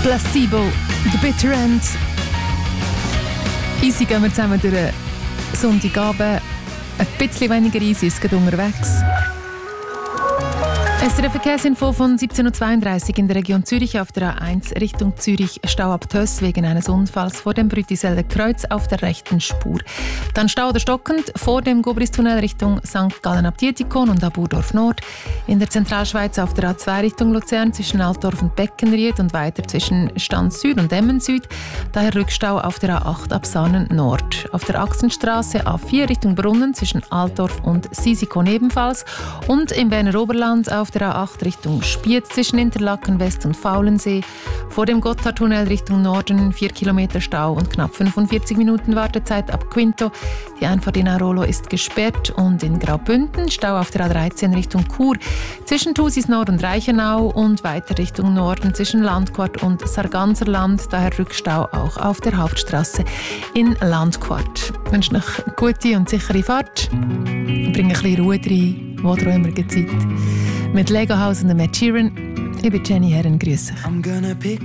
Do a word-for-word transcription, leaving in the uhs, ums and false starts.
Placebo, The Bitter End. Easy gehen wir zusammen durch den Sonntagabend. Ein bisschen weniger easy ist es gerade unterwegs. Es ist eine Verkehrsinfo von siebzehn Uhr zweiunddreißig in der Region Zürich auf der A eins Richtung Zürich. Stau ab Töss wegen eines Unfalls vor dem Brütiselder Kreuz auf der rechten Spur. Dann Stau oder stockend vor dem Gobristunnel Richtung Sankt Gallen ab Dietikon und ab Urdorf Nord. In der Zentralschweiz auf der A zwei Richtung Luzern zwischen Altdorf und Beckenried und weiter zwischen Stanz Süd und Emmen Süd. Daher Rückstau auf der A acht ab Saanen Nord. Auf der Achsenstraße A vier Richtung Brunnen zwischen Altdorf und Sisikon ebenfalls. Und im Berner Oberland auf der A acht Richtung Spiez zwischen Interlaken West und Faulensee. Vor dem Gotthardtunnel Richtung Norden vier Kilometer Stau und knapp fünfundvierzig Minuten Wartezeit ab Quinto. Die Einfahrt in Aarolo ist gesperrt und in Graubünden Stau auf der A dreizehn Richtung Chur zwischen Thusis Nord und Reichenau und weiter Richtung Norden zwischen Landquart und Sarganserland. Daher Rückstau auch auf der Hauptstraße in Landquart. Ich wünsche noch eine gute und sichere Fahrt. Bring ein bisschen Ruhe rein, wo ihr auch immer Zeit. Mit Lego House und Ed Sheeran. Ich bin Jenny Herren, grüße.